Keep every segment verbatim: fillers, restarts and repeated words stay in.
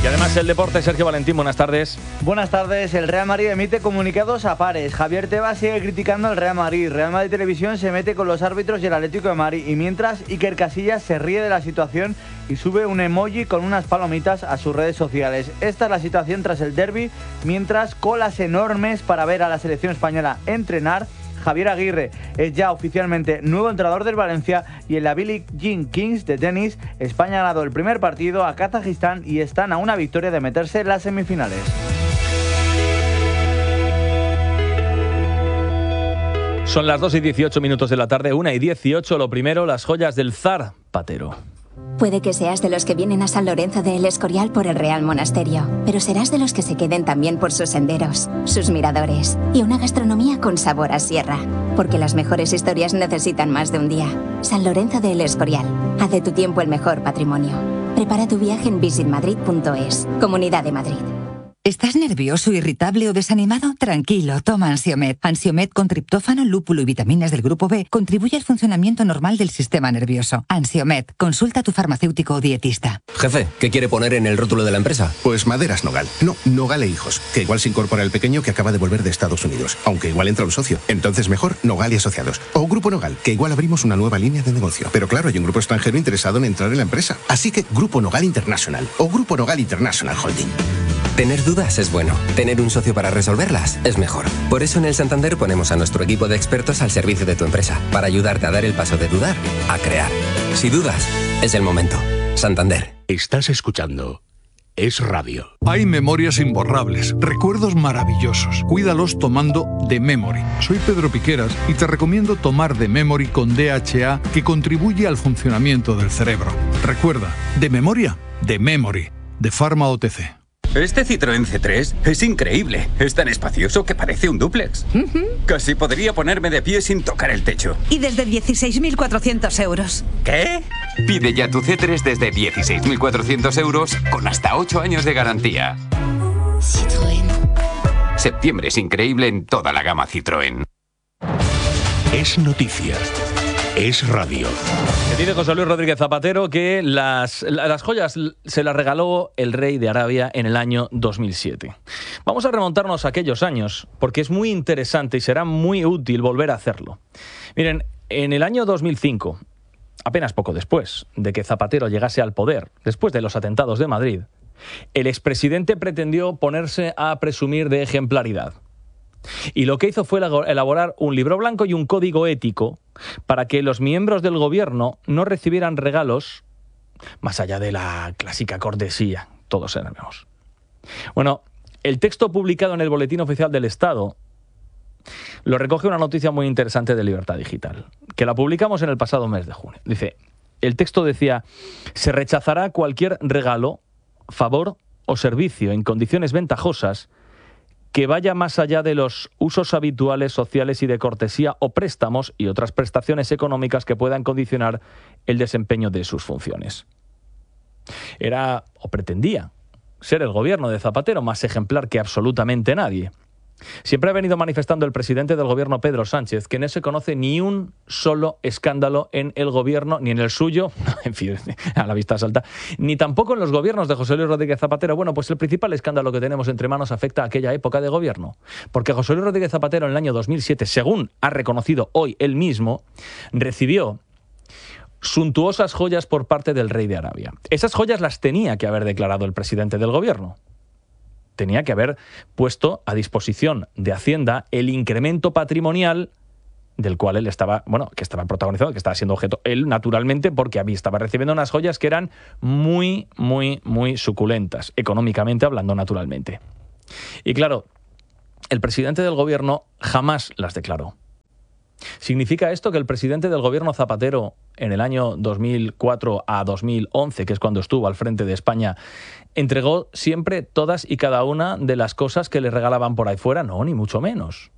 Y además el deporte, Sergio Valentín, buenas tardes. Buenas tardes. El Real Madrid emite comunicados a pares. Javier Tebas sigue criticando al Real Madrid. Real Madrid Televisión se mete con los árbitros y el Atlético de Madrid. Y mientras, Iker Casillas se ríe de la situación y sube un emoji con unas palomitas a sus redes sociales. Esta es la situación tras el derbi, mientras colas enormes para ver a la selección española entrenar. Javier Aguirre es ya oficialmente nuevo entrenador del Valencia, y en la Billie Jean Kings de tenis, España ha ganado el primer partido a Kazajistán y están a una victoria de meterse en las semifinales. Son las dos y dieciocho minutos de la tarde, una y dieciocho. Lo primero, las joyas del zar Patero. Puede que seas de los que vienen a San Lorenzo de El Escorial por el Real Monasterio, pero serás de los que se queden también por sus senderos, sus miradores y una gastronomía con sabor a sierra. Porque las mejores historias necesitan más de un día. San Lorenzo de El Escorial. Haz de tu tiempo el mejor patrimonio. Prepara tu viaje en visit madrid punto es. Comunidad de Madrid. ¿Estás nervioso, irritable o desanimado? Tranquilo, toma Ansiomed. Ansiomed con triptófano, lúpulo y vitaminas del grupo B contribuye al funcionamiento normal del sistema nervioso. Ansiomed, consulta a tu farmacéutico o dietista. Jefe, ¿qué quiere poner en el rótulo de la empresa? Pues Maderas Nogal. No, Nogal e Hijos, que igual se incorpora el pequeño que acaba de volver de Estados Unidos, aunque igual entra un socio. Entonces mejor Nogal y Asociados. O Grupo Nogal, que igual abrimos una nueva línea de negocio. Pero claro, hay un grupo extranjero interesado en entrar en la empresa. Así que Grupo Nogal International o Grupo Nogal International Holding. Tener dudas es bueno. Tener un socio para resolverlas es mejor. Por eso en el Santander ponemos a nuestro equipo de expertos al servicio de tu empresa, para ayudarte a dar el paso de dudar a crear. Si dudas, es el momento. Santander. Estás escuchando Es Radio. Hay memorias imborrables, recuerdos maravillosos. Cuídalos tomando The Memory. Soy Pedro Piqueras y te recomiendo tomar The Memory con D H A, que contribuye al funcionamiento del cerebro. Recuerda, de memoria, The Memory, de Pharma O T C. Este Citroën C tres es increíble. Es tan espacioso que parece un dúplex. Uh-huh. Casi podría ponerme de pie sin tocar el techo. Y desde dieciséis mil cuatrocientos euros. ¿Qué? Pide ya tu C tres desde dieciséis mil cuatrocientos euros con hasta ocho años de garantía. Citroën. Septiembre es increíble en toda la gama Citroën. Es noticia. Es radio. Se dice José Luis Rodríguez Zapatero que las, las joyas se las regaló el rey de Arabia en el año dos mil siete. Vamos a remontarnos a aquellos años, porque es muy interesante y será muy útil volver a hacerlo. Miren, en el año dos mil cinco, apenas poco después de que Zapatero llegase al poder, después de los atentados de Madrid, el expresidente pretendió ponerse a presumir de ejemplaridad. Y lo que hizo fue elaborar un libro blanco y un código ético para que los miembros del gobierno no recibieran regalos más allá de la clásica cortesía, todos sabemos. Bueno, el texto publicado en el Boletín Oficial del Estado lo recoge una noticia muy interesante de Libertad Digital, que la publicamos en el pasado mes de junio. Dice, el texto decía: se rechazará cualquier regalo, favor o servicio en condiciones ventajosas que vaya más allá de los usos habituales sociales y de cortesía o préstamos y otras prestaciones económicas que puedan condicionar el desempeño de sus funciones. Era, o pretendía, ser el gobierno de Zapatero más ejemplar que absolutamente nadie. Siempre ha venido manifestando el presidente del gobierno, Pedro Sánchez, que no se conoce ni un solo escándalo en el gobierno, ni en el suyo, en fin, a la vista salta, ni tampoco en los gobiernos de José Luis Rodríguez Zapatero. Bueno, pues el principal escándalo que tenemos entre manos afecta a aquella época de gobierno, porque José Luis Rodríguez Zapatero en el año dos mil siete, según ha reconocido hoy él mismo, recibió suntuosas joyas por parte del rey de Arabia. Esas joyas las tenía que haber declarado el presidente del gobierno. Tenía que haber puesto a disposición de Hacienda el incremento patrimonial del cual él estaba, bueno, que estaba protagonizado, que estaba siendo objeto él, naturalmente, porque había, estaba recibiendo unas joyas que eran muy, muy, muy suculentas, económicamente hablando, naturalmente. Y claro, el presidente del gobierno jamás las declaró. ¿Significa esto que el presidente del gobierno Zapatero en el año dos mil cuatro a dos mil once, que es cuando estuvo al frente de España, entregó siempre todas y cada una de las cosas que le regalaban por ahí fuera? No, ni mucho menos.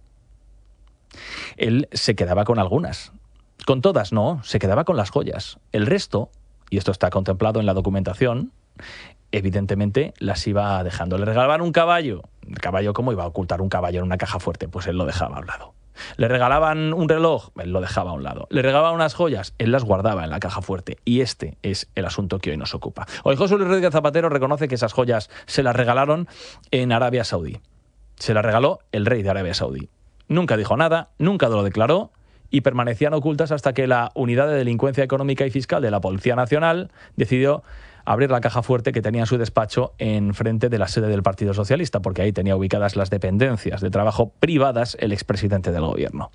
Él se quedaba con algunas. Con todas no, se quedaba con las joyas. El resto, y esto está contemplado en la documentación, evidentemente las iba dejando. Le regalaban un caballo. ¿El caballo cómo iba a ocultar un caballo en una caja fuerte? Pues él lo dejaba a un lado. Le regalaban un reloj, él lo dejaba a un lado. Le regalaban unas joyas, él las guardaba en la caja fuerte. Y este es el asunto que hoy nos ocupa. Hoy José Luis Rodríguez Zapatero reconoce que esas joyas se las regalaron en Arabia Saudí. Se las regaló el rey de Arabia Saudí. Nunca dijo nada, nunca lo declaró y permanecían ocultas hasta que la Unidad de Delincuencia Económica y Fiscal de la Policía Nacional decidió abrir la caja fuerte que tenía en su despacho en frente de la sede del Partido Socialista, porque ahí tenía ubicadas las dependencias de trabajo privadas el expresidente del gobierno.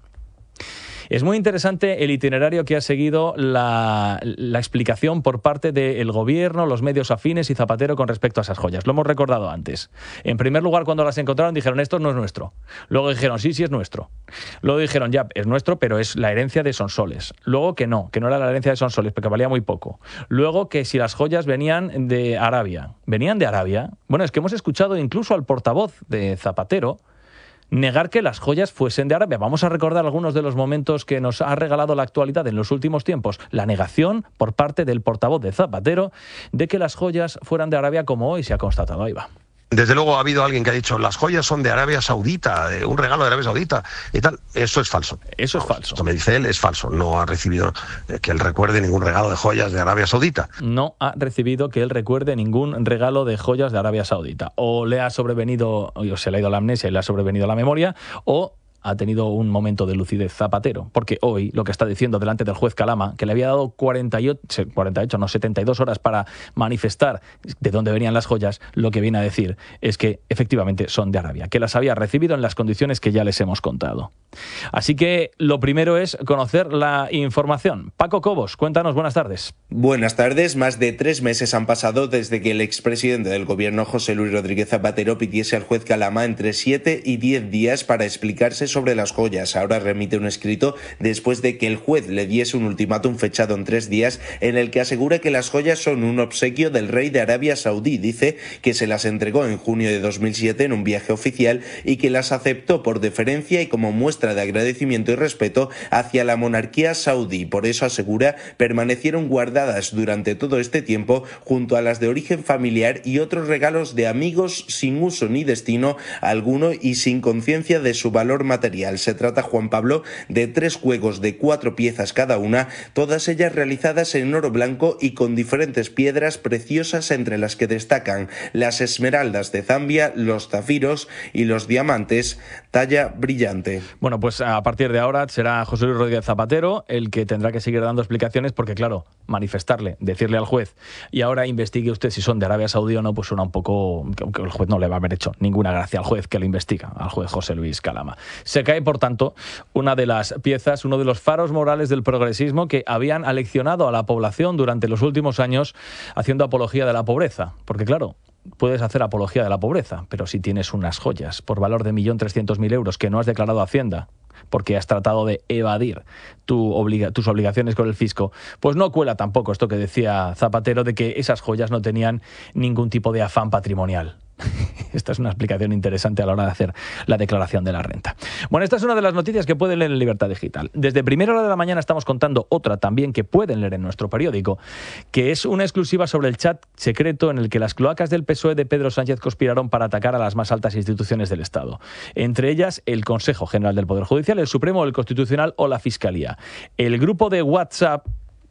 Es muy interesante el itinerario que ha seguido la, la explicación por parte del gobierno, los medios afines y Zapatero con respecto a esas joyas. Lo hemos recordado antes. En primer lugar, cuando las encontraron, dijeron, esto no es nuestro. Luego dijeron, sí, sí es nuestro. Luego dijeron, ya, es nuestro, pero es la herencia de Sonsoles. Luego que no, que no era la herencia de Sonsoles, porque valía muy poco. Luego que si las joyas venían de Arabia. ¿Venían de Arabia? Bueno, es que hemos escuchado incluso al portavoz de Zapatero negar que las joyas fuesen de Arabia. Vamos a recordar algunos de los momentos que nos ha regalado la actualidad en los últimos tiempos. La negación por parte del portavoz de Zapatero de que las joyas fueran de Arabia, como hoy se ha constatado. Ahí va. Desde luego ha habido alguien que ha dicho las joyas son de Arabia Saudita, un regalo de Arabia Saudita y tal. Eso es falso. Eso es falso. Esto me dice él, es falso. No ha recibido que él recuerde ningún regalo de joyas de Arabia Saudita. No ha recibido que él recuerde ningún regalo de joyas de Arabia Saudita. O le ha sobrevenido, o se le ha ido la amnesia y le ha sobrevenido la memoria, o ha tenido un momento de lucidez Zapatero, porque hoy lo que está diciendo delante del juez Calama, que le había dado cuarenta y ocho, cuarenta y ocho, no, setenta y dos horas para manifestar de dónde venían las joyas, lo que viene a decir es que efectivamente son de Arabia, que las había recibido en las condiciones que ya les hemos contado. Así que lo primero es conocer la información. Paco Cobos, cuéntanos, buenas tardes. Buenas tardes. Más de tres meses han pasado desde que el expresidente del gobierno, José Luis Rodríguez Zapatero, pidiese al juez Calama entre siete y diez días para explicarse sobre las joyas. Ahora remite un escrito después de que el juez le diese un ultimátum fechado en tres días en el que asegura que las joyas son un obsequio del rey de Arabia Saudí. Dice que se las entregó en junio de dos mil siete en un viaje oficial y que las aceptó por deferencia y como muestra de agradecimiento y respeto hacia la monarquía saudí. Por eso, asegura, permanecieron guardadas durante todo este tiempo junto a las de origen familiar y otros regalos de amigos sin uso ni destino alguno y sin conciencia de su valor material. Se trata, Juan Pablo, de tres juegos de cuatro piezas cada una, todas ellas realizadas en oro blanco y con diferentes piedras preciosas, entre las que destacan las esmeraldas de Zambia, los zafiros y los diamantes talla brillante. Bueno, pues a partir de ahora será José Luis Rodríguez Zapatero el que tendrá que seguir dando explicaciones, porque claro, manifestarle, decirle al juez y ahora investigue usted si son de Arabia Saudí o no, pues suena un poco que el juez no le va a haber hecho ninguna gracia al juez que lo investiga, al juez José Luis Calama. Se cae, por tanto, una de las piezas, uno de los faros morales del progresismo que habían aleccionado a la población durante los últimos años haciendo apología de la pobreza, porque claro, puedes hacer apología de la pobreza, pero si tienes unas joyas por valor de un millón trescientos mil euros que no has declarado a Hacienda porque has tratado de evadir tu obliga- tus obligaciones con el fisco, pues no cuela tampoco esto que decía Zapatero de que esas joyas no tenían ningún tipo de afán patrimonial. Esta es una explicación interesante a la hora de hacer la declaración de la renta. Bueno, esta es una de las noticias que pueden leer en Libertad Digital. Desde primera hora de la mañana estamos contando otra también que pueden leer en nuestro periódico, que es una exclusiva sobre el chat secreto en el que las cloacas del P S O E de Pedro Sánchez conspiraron para atacar a las más altas instituciones del Estado. Entre ellas, el Consejo General del Poder Judicial, el Supremo, el Constitucional o la Fiscalía. El grupo de WhatsApp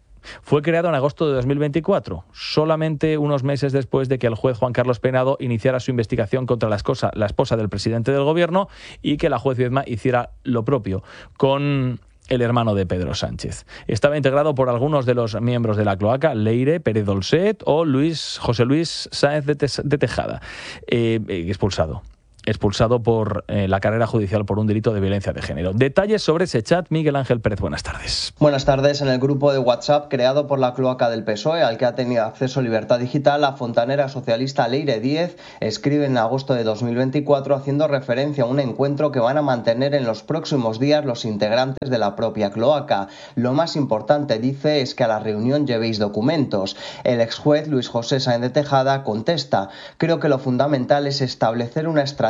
fue creado en agosto de dos mil veinticuatro, solamente unos meses después de que el juez Juan Carlos Peinado iniciara su investigación contra la esposa, la esposa del presidente del gobierno y que la juez Viedma hiciera lo propio con el hermano de Pedro Sánchez. Estaba integrado por algunos de los miembros de la cloaca, Leire, Pérez Dolcet o Luis José Luis Sáenz de, Te- de Tejada, eh, expulsado. expulsado por eh, la carrera judicial por un delito de violencia de género. Detalles sobre ese chat, Miguel Ángel Pérez, buenas tardes. Buenas tardes. En el grupo de WhatsApp creado por la cloaca del P S O E, al que ha tenido acceso Libertad Digital, la fontanera socialista Leire Díez escribe en agosto de dos mil veinticuatro haciendo referencia a un encuentro que van a mantener en los próximos días los integrantes de la propia cloaca. Lo más importante, dice, es que a la reunión llevéis documentos. El exjuez Luis José Sáenz de Tejada contesta: creo que lo fundamental es establecer una estrategia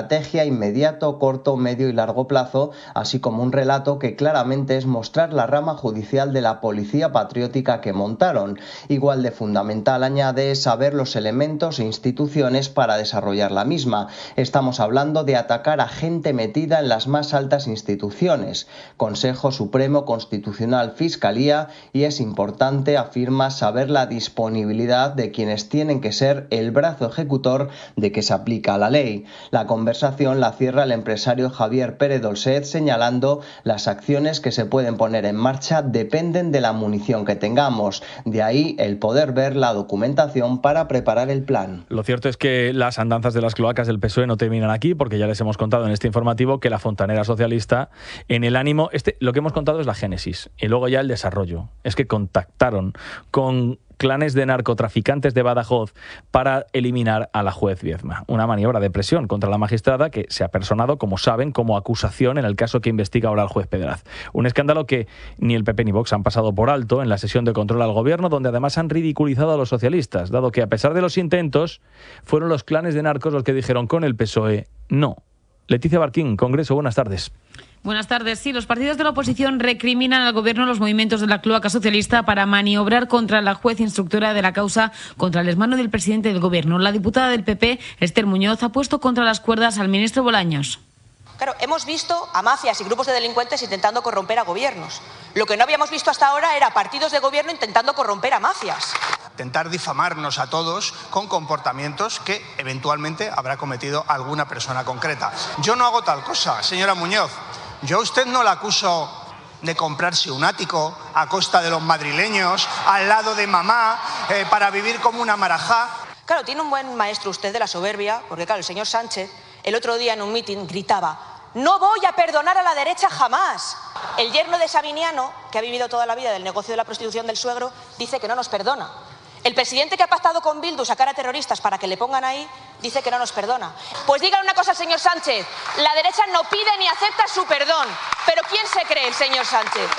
estrategia inmediato, corto, medio y largo plazo, así como un relato que claramente es mostrar la rama judicial de la policía patriótica que montaron. Igual de fundamental, añade, es saber los elementos e instituciones para desarrollar la misma. Estamos hablando de atacar a gente metida en las más altas instituciones, Consejo Supremo, Constitucional, Fiscalía, y es importante, afirma, saber la disponibilidad de quienes tienen que ser el brazo ejecutor de que se aplica la ley. La conversación la cierra el empresario Javier Pérez Dolcet, señalando las acciones que se pueden poner en marcha dependen de la munición que tengamos. De ahí el poder ver la documentación para preparar el plan. Lo cierto es que las andanzas de las cloacas del P S O E no terminan aquí, porque ya les hemos contado en este informativo que la fontanera socialista, en el ánimo, este, lo que hemos contado es la génesis y luego ya el desarrollo. Es que contactaron con clanes de narcotraficantes de Badajoz para eliminar a la juez Viedma. Una maniobra de presión contra la magistrada que se ha personado, como saben, como acusación en el caso que investiga ahora el juez Pedraz. Un escándalo que ni el P P ni Vox han pasado por alto en la sesión de control al gobierno, donde además han ridiculizado a los socialistas, dado que a pesar de los intentos, fueron los clanes de narcos los que dijeron con el P S O E no. Leticia Barquín, Congreso, buenas tardes. Buenas tardes. Sí, los partidos de la oposición recriminan al gobierno los movimientos de la cloaca socialista para maniobrar contra la juez instructora de la causa contra el hermano del presidente del gobierno. La diputada del P P, Esther Muñoz, ha puesto contra las cuerdas al ministro Bolaños. Claro, hemos visto a mafias y grupos de delincuentes intentando corromper a gobiernos. Lo que no habíamos visto hasta ahora era partidos de gobierno intentando corromper a mafias. Intentar difamarnos a todos con comportamientos que eventualmente habrá cometido alguna persona concreta. Yo no hago tal cosa, señora Muñoz. Yo a usted no la acuso de comprarse un ático a costa de los madrileños, al lado de mamá, eh, para vivir como una marajá. Claro, tiene un buen maestro usted de la soberbia, porque claro, el señor Sánchez el otro día en un mitin gritaba: no voy a perdonar a la derecha jamás. El yerno de Sabiniano, que ha vivido toda la vida del negocio de la prostitución del suegro, dice que no nos perdona. El presidente que ha pactado con Bildu sacar a terroristas para que le pongan ahí, dice que no nos perdona. Pues digan una cosa, señor Sánchez, la derecha no pide ni acepta su perdón. ¿Pero quién se cree el señor Sánchez?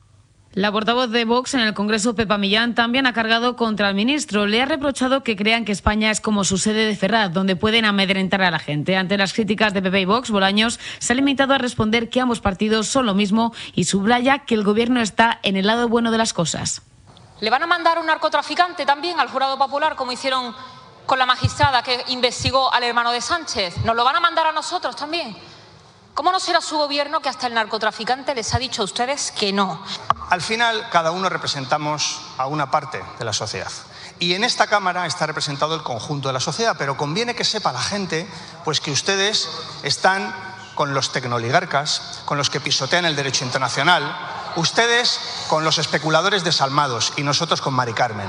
La portavoz de Vox en el Congreso, Pepa Millán, también ha cargado contra el ministro. Le ha reprochado que crean que España es como su sede de Ferraz, donde pueden amedrentar a la gente. Ante las críticas de P P y Vox, Bolaños se ha limitado a responder que ambos partidos son lo mismo y subraya que el gobierno está en el lado bueno de las cosas. ¿Le van a mandar a un narcotraficante también al jurado popular, como hicieron con la magistrada que investigó al hermano de Sánchez? ¿Nos lo van a mandar a nosotros también? ¿Cómo no será su gobierno que hasta el narcotraficante les ha dicho a ustedes que no? Al final, cada uno representamos a una parte de la sociedad. Y en esta Cámara está representado el conjunto de la sociedad, pero conviene que sepa la gente pues que ustedes están con los tecnooligarcas, con los que pisotean el derecho internacional, ustedes con los especuladores desalmados y nosotros con Mari Carmen.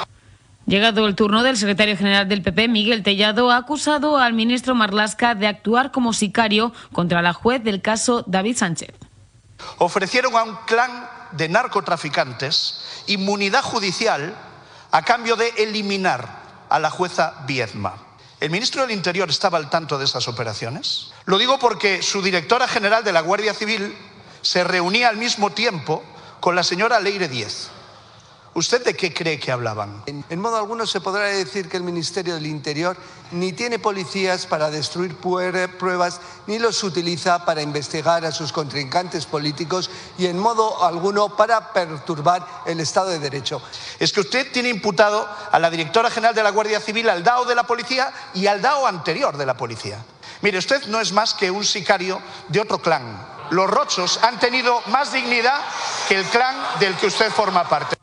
Llegado el turno del secretario general del P P, Miguel Tellado, ha acusado al ministro Marlaska de actuar como sicario contra la juez del caso David Sánchez. Ofrecieron a un clan de narcotraficantes inmunidad judicial a cambio de eliminar a la jueza Viedma. ¿El ministro del Interior estaba al tanto de esas operaciones? Lo digo porque su directora general de la Guardia Civil se reunía al mismo tiempo con la señora Leire Díez. ¿Usted de qué cree que hablaban? En, en modo alguno se podrá decir que el Ministerio del Interior ni tiene policías para destruir pruebas, ni los utiliza para investigar a sus contrincantes políticos y en modo alguno para perturbar el Estado de Derecho. Es que usted tiene imputado a la directora general de la Guardia Civil, al D A O de la policía y al D A O anterior de la policía. Mire, usted no es más que un sicario de otro clan. Los Rochos han tenido más dignidad que el clan del que usted forma parte.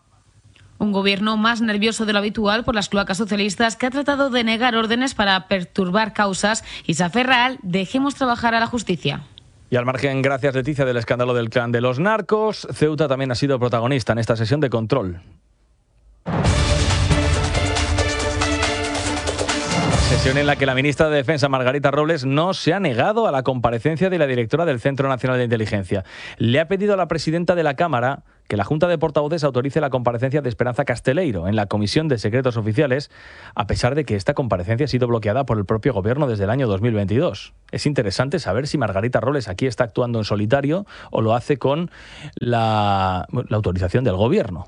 Un gobierno más nervioso de lo habitual por las cloacas socialistas que ha tratado de negar órdenes para perturbar causas y se aferra al dejemos trabajar a la justicia. Y al margen, gracias Leticia, del escándalo del clan de los narcos, Ceuta también ha sido protagonista en esta sesión de control. Sesión en la que la ministra de Defensa, Margarita Robles, no se ha negado a la comparecencia de la directora del Centro Nacional de Inteligencia. Le ha pedido a la presidenta de la Cámara que la Junta de Portavoces autorice la comparecencia de Esperanza Casteleiro en la Comisión de Secretos Oficiales, a pesar de que esta comparecencia ha sido bloqueada por el propio Gobierno desde el año dos mil veintidós. Es interesante saber si Margarita Robles aquí está actuando en solitario o lo hace con la, la autorización del Gobierno.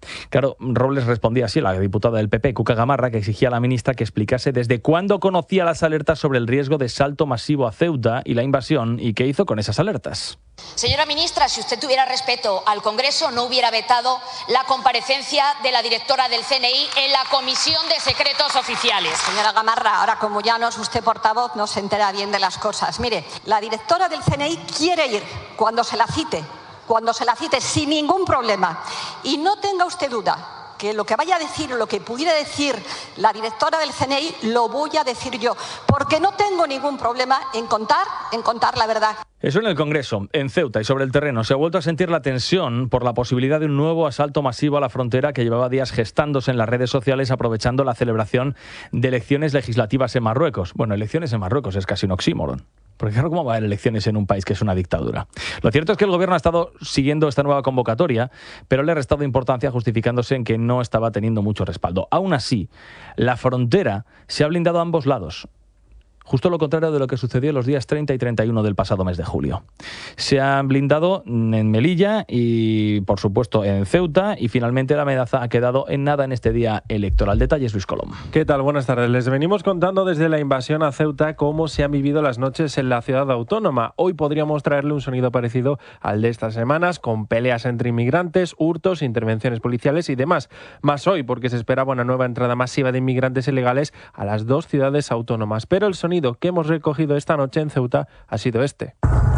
Claro, Robles respondía así a la diputada del P P, Cuca Gamarra, que exigía a la ministra que explicase desde cuándo conocía las alertas sobre el riesgo de salto masivo a Ceuta y la invasión y qué hizo con esas alertas. Señora ministra, si usted tuviera respeto al Congreso, no hubiera vetado la comparecencia de la directora del C N I en la Comisión de Secretos Oficiales. Señora Gamarra, ahora como ya no es usted portavoz, no se entera bien de las cosas. Mire, la directora del C N I quiere ir cuando se la cite, cuando se la cite sin ningún problema. Y no tenga usted duda que lo que vaya a decir o lo que pudiera decir la directora del C N I lo voy a decir yo, porque no tengo ningún problema en contar, en contar la verdad. Eso en el Congreso, en Ceuta y sobre el terreno. Se ha vuelto a sentir la tensión por la posibilidad de un nuevo asalto masivo a la frontera que llevaba días gestándose en las redes sociales aprovechando la celebración de elecciones legislativas en Marruecos. Bueno, elecciones en Marruecos es casi un oxímoron. Porque claro, ¿cómo va a haber elecciones en un país que es una dictadura? Lo cierto es que el gobierno ha estado siguiendo esta nueva convocatoria, pero le ha restado importancia justificándose en que no estaba teniendo mucho respaldo. Aún así, la frontera se ha blindado a ambos lados. Justo lo contrario de lo que sucedió los días treinta y treinta y uno del pasado mes de julio. Se han blindado en Melilla y, por supuesto, en Ceuta, y finalmente la amenaza ha quedado en nada en este día electoral. Detalles, Luis Colom. ¿Qué tal? Buenas tardes. Les venimos contando desde la invasión a Ceuta cómo se han vivido las noches en la ciudad autónoma. Hoy podríamos traerle un sonido parecido al de estas semanas, con peleas entre inmigrantes, hurtos, intervenciones policiales y demás. Más hoy, porque se esperaba una nueva entrada masiva de inmigrantes ilegales a las dos ciudades autónomas. Pero el sonido que hemos recogido esta noche en Ceuta ha sido este.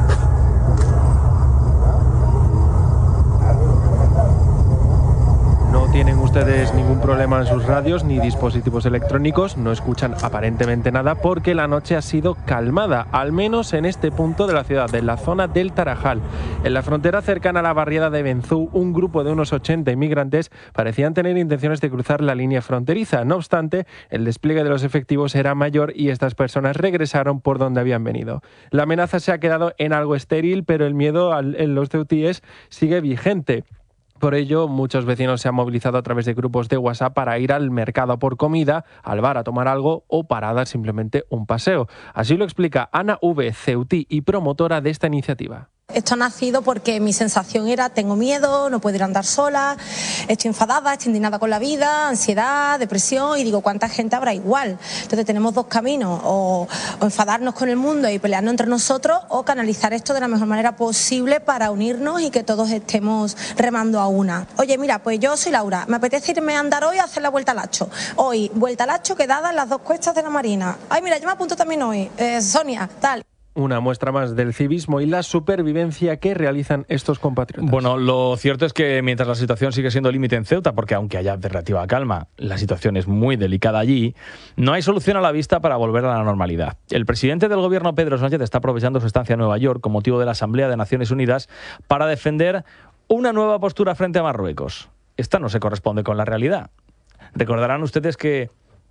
No tienen ustedes ningún problema en sus radios ni dispositivos electrónicos, no escuchan aparentemente nada porque la noche ha sido calmada, al menos en este punto de la ciudad, en la zona del Tarajal. En la frontera cercana a la barriada de Benzú, un grupo de unos ochenta inmigrantes parecían tener intenciones de cruzar la línea fronteriza. No obstante, el despliegue de los efectivos era mayor y estas personas regresaron por donde habían venido. La amenaza se ha quedado en algo estéril, pero el miedo al, en los ceutíes sigue vigente. Por ello, muchos vecinos se han movilizado a través de grupos de WhatsApp para ir al mercado por comida, al bar a tomar algo o para dar simplemente un paseo. Así lo explica Ana V., ceutí y promotora de esta iniciativa. Esto ha nacido porque mi sensación era: tengo miedo, no puedo ir a andar sola, estoy enfadada, estoy indignada con la vida, ansiedad, depresión, y digo, ¿cuánta gente habrá igual? Entonces tenemos dos caminos, o, o enfadarnos con el mundo y pelearnos entre nosotros, o canalizar esto de la mejor manera posible para unirnos y que todos estemos remando a una. Oye, mira, pues yo soy Laura, me apetece irme a andar hoy a hacer la Vuelta al Hacho. Hoy, Vuelta al Hacho quedada en las dos cuestas de la Marina. Ay, mira, yo me apunto también hoy, eh, Sonia, tal. Una muestra más del civismo y la supervivencia que realizan estos compatriotas. Bueno, lo cierto es que mientras la situación sigue siendo límite en Ceuta, porque aunque haya relativa calma, la situación es muy delicada allí, no hay solución a la vista para volver a la normalidad. El presidente del gobierno, Pedro Sánchez, está aprovechando su estancia en Nueva York con motivo de la Asamblea de Naciones Unidas para defender una nueva postura frente a Marruecos. Esta no se corresponde con la realidad. Recordarán ustedes que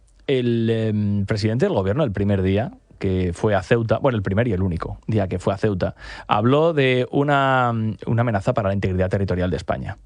el eh, presidente del gobierno, el primer día que fue a Ceuta, bueno, el primer y el único día que fue a Ceuta, habló de una, una amenaza para la integridad territorial de España.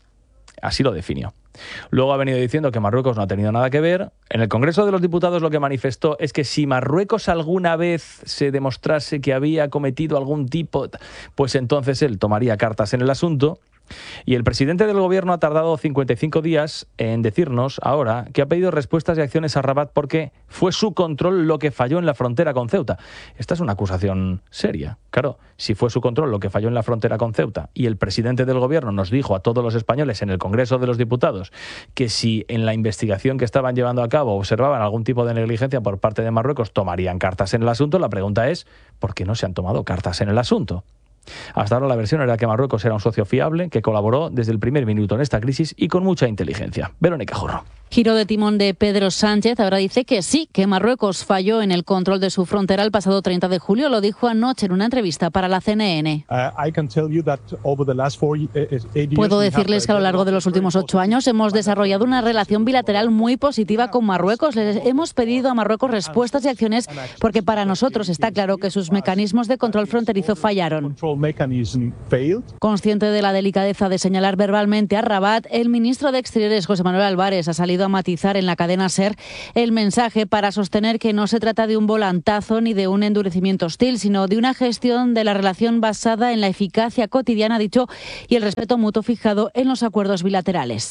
Así lo definió. Luego ha venido diciendo que Marruecos no ha tenido nada que ver. En el Congreso de los Diputados lo que manifestó es que si Marruecos alguna vez se demostrase que había cometido algún tipo, pues entonces él tomaría cartas en el asunto. Y el presidente del gobierno ha tardado cincuenta y cinco días en decirnos ahora que ha pedido respuestas y acciones a Rabat porque fue su control lo que falló en la frontera con Ceuta. Esta es una acusación seria. Claro, si fue su control lo que falló en la frontera con Ceuta y el presidente del gobierno nos dijo a todos los españoles en el Congreso de los Diputados que si en la investigación que estaban llevando a cabo observaban algún tipo de negligencia por parte de Marruecos tomarían cartas en el asunto, la pregunta es ¿por qué no se han tomado cartas en el asunto? Hasta ahora la versión era que Marruecos era un socio fiable que colaboró desde el primer minuto en esta crisis y con mucha inteligencia. Verónica Jorro. Giro de timón de Pedro Sánchez. Ahora dice que sí, que Marruecos falló en el control de su frontera el pasado treinta de julio. Lo dijo anoche en una entrevista para la C N N. Puedo decirles que a lo largo de los últimos ocho años hemos desarrollado una relación bilateral muy positiva con Marruecos. Les hemos pedido a Marruecos respuestas y acciones porque para nosotros está claro que sus mecanismos de control fronterizo fallaron. Consciente de la delicadeza de señalar verbalmente a Rabat, el ministro de Exteriores, José Manuel Álvarez, ha salido a matizar en la cadena SER el mensaje para sostener que no se trata de un volantazo ni de un endurecimiento hostil, sino de una gestión de la relación basada en la eficacia cotidiana, dicho, y el respeto mutuo fijado en los acuerdos bilaterales.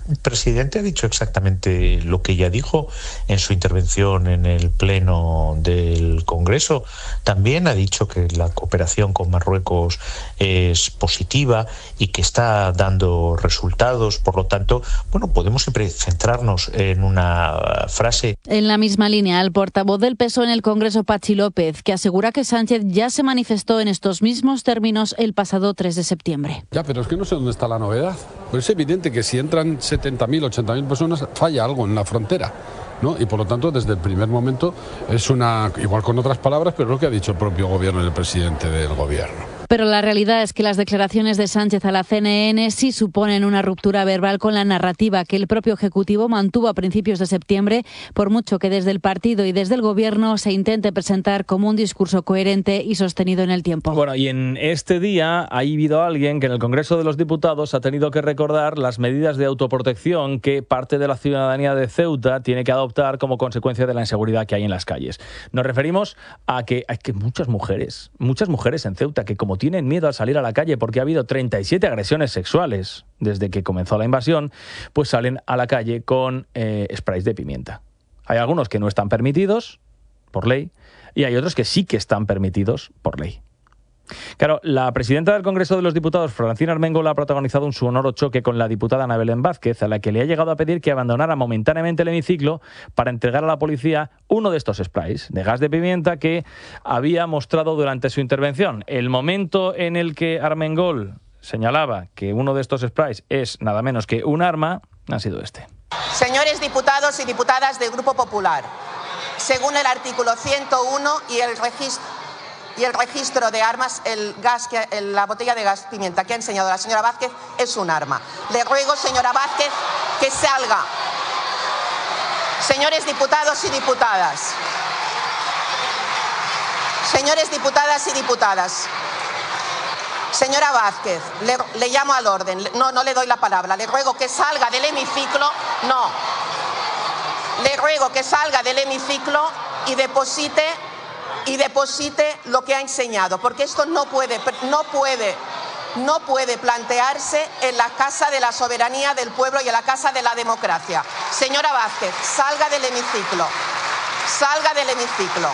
El presidente ha dicho exactamente lo que ya dijo en su intervención en el Pleno del Congreso. También ha dicho que la cooperación con Marruecos es positiva y que está dando resultados. Por lo tanto, bueno, podemos siempre centrarnos en una frase. En la misma línea, el portavoz del P S O E en el Congreso, Patxi López, que asegura que Sánchez ya se manifestó en estos mismos términos el pasado tres de septiembre. Ya, pero es que no sé dónde está la novedad. Pues es evidente que si entran setenta mil, ochenta mil personas, falla algo en la frontera, ¿no? Y por lo tanto, desde el primer momento, es una, igual con otras palabras, pero lo que ha dicho el propio gobierno y el presidente del gobierno. Pero la realidad es que las declaraciones de Sánchez a la C N N sí suponen una ruptura verbal con la narrativa que el propio Ejecutivo mantuvo a principios de septiembre, por mucho que desde el partido y desde el Gobierno se intente presentar como un discurso coherente y sostenido en el tiempo. Bueno, y en este día ha habido alguien que en el Congreso de los Diputados ha tenido que recordar las medidas de autoprotección que parte de la ciudadanía de Ceuta tiene que adoptar como consecuencia de la inseguridad que hay en las calles. Nos referimos a que hay que muchas mujeres, muchas mujeres en Ceuta que como tienen miedo al salir a la calle porque ha habido treinta y siete agresiones sexuales desde que comenzó la invasión, pues salen a la calle con eh, sprays de pimienta. Hay algunos que no están permitidos por ley y hay otros que sí que están permitidos por ley. Claro, la presidenta del Congreso de los Diputados, Francina Armengol, ha protagonizado un sonoro choque con la diputada Ana Belén Vázquez, a la que le ha llegado a pedir que abandonara momentáneamente el hemiciclo para entregar a la policía uno de estos sprays de gas de pimienta que había mostrado durante su intervención. El momento en el que Armengol señalaba que uno de estos sprays es nada menos que un arma ha sido este. Señores diputados y diputadas del Grupo Popular, según el artículo ciento uno y el registro y el registro de armas, el gas que, el, la botella de gas pimienta que ha enseñado la señora Vázquez es un arma. Le ruego, señora Vázquez, que salga. Señores diputados y diputadas. Señores diputadas y diputadas. Señora Vázquez, le, le llamo al orden. No, no le doy la palabra. Le ruego que salga del hemiciclo. No. Le ruego que salga del hemiciclo y deposite y deposite lo que ha enseñado, porque esto no puede, no puede, no puede plantearse en la Casa de la Soberanía del Pueblo y en la Casa de la Democracia. Señora Vázquez, salga del hemiciclo, salga del hemiciclo.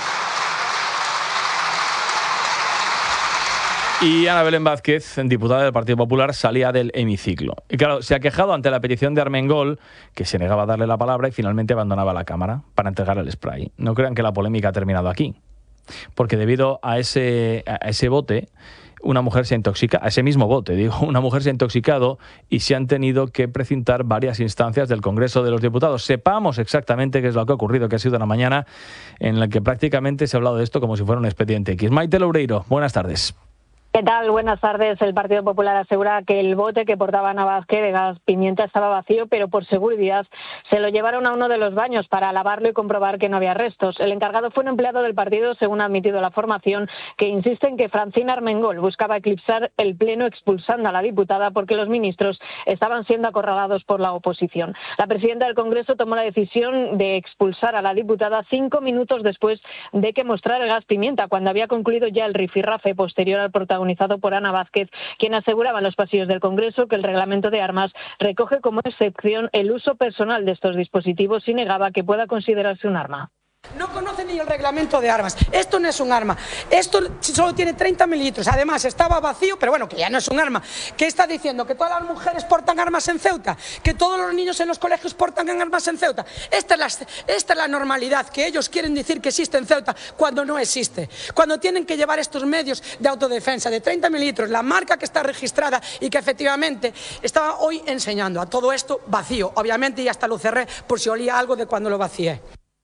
Y Ana Belén Vázquez, diputada del Partido Popular, salía del hemiciclo. Y claro, se ha quejado ante la petición de Armengol, que se negaba a darle la palabra y finalmente abandonaba la Cámara para entregar el spray. No crean que la polémica ha terminado aquí, porque debido a ese, a ese bote, una mujer se intoxica, a ese mismo bote, digo, una mujer se ha intoxicado y se han tenido que precintar varias instancias del Congreso de los Diputados. Sepamos exactamente qué es lo que ha ocurrido, que ha sido una mañana en la que prácticamente se ha hablado de esto como si fuera un expediente X. Maite Loureiro, buenas tardes. ¿Qué tal? Buenas tardes. El Partido Popular asegura que el bote que portaba Ana Vázquez de gas pimienta estaba vacío, pero por seguridad se lo llevaron a uno de los baños para lavarlo y comprobar que no había restos. El encargado fue un empleado del partido, según ha admitido la formación, que insiste en que Francina Armengol buscaba eclipsar el pleno expulsando a la diputada porque los ministros estaban siendo acorralados por la oposición. La presidenta del Congreso tomó la decisión de expulsar a la diputada cinco minutos después de que mostrara el gas pimienta, cuando había concluido ya el rifirrafe posterior al protagonista por Ana Vázquez, quien aseguraba en los pasillos del Congreso que el reglamento de armas recoge como excepción el uso personal de estos dispositivos y negaba que pueda considerarse un arma. No conoce ni el reglamento de armas. Esto no es un arma. Esto solo tiene treinta mililitros. Además, estaba vacío, pero bueno, que ya no es un arma. ¿Qué está diciendo? ¿Que todas las mujeres portan armas en Ceuta? ¿Que todos los niños en los colegios portan armas en Ceuta? Esta es la, esta es la normalidad, que ellos quieren decir que existe en Ceuta cuando no existe. Cuando tienen que llevar estos medios de autodefensa de treinta mililitros, la marca que está registrada y que efectivamente estaba hoy enseñando a todo esto vacío. Obviamente, y hasta lo cerré por si olía algo de cuando lo vacié.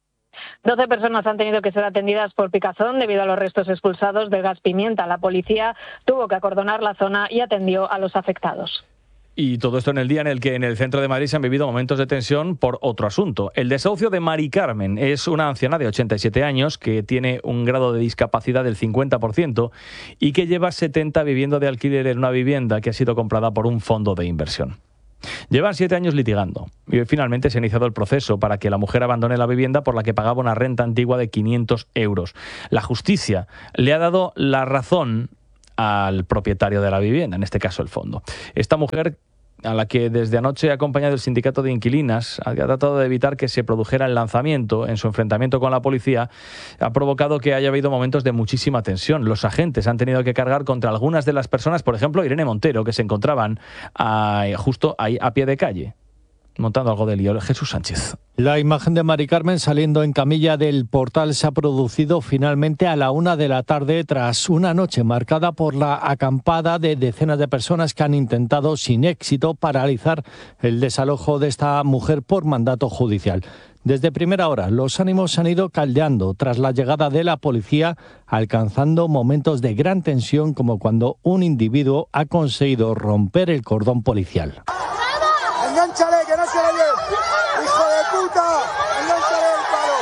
doce personas han tenido que ser atendidas por picazón debido a los restos expulsados de gas pimienta. La policía tuvo que acordonar la zona y atendió a los afectados. Y todo esto en el día en el que en el centro de Madrid se han vivido momentos de tensión por otro asunto. El desahucio de Mari Carmen es una anciana de ochenta y siete años que tiene un grado de discapacidad del cincuenta por ciento y que lleva setenta viviendo de alquiler en una vivienda que ha sido comprada por un fondo de inversión. Llevan siete años litigando y hoy finalmente se ha iniciado el proceso para que la mujer abandone la vivienda por la que pagaba una renta antigua de quinientos euros. La justicia le ha dado la razón al propietario de la vivienda, en este caso el fondo. Esta mujer a la que desde anoche ha acompañado el sindicato de inquilinas, ha tratado de evitar que se produjera el lanzamiento en su enfrentamiento con la policía, ha provocado que haya habido momentos de muchísima tensión. Los agentes han tenido que cargar contra algunas de las personas, por ejemplo Irene Montero, que se encontraban a, justo ahí a pie de calle, montando algo de lío. Jesús Sánchez. La imagen de Mari Carmen saliendo en camilla del Portal se ha producido finalmente a la una de la tarde tras una noche marcada por la acampada de decenas de personas que han intentado sin éxito paralizar el desalojo de esta mujer por mandato judicial. Desde primera hora los ánimos se han ido caldeando tras la llegada de la policía, alcanzando momentos de gran tensión como cuando un individuo ha conseguido romper el cordón policial. ¡Engánchale, que no se le dé! ¡Hijo de puta! ¡Engánchale el palo!